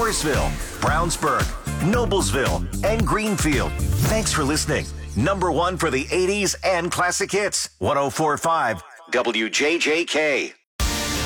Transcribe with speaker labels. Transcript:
Speaker 1: Forestville, Brownsburg, Noblesville, and Greenfield. Thanks for listening. Number one for the 80s and classic hits. 104.5 WJJK.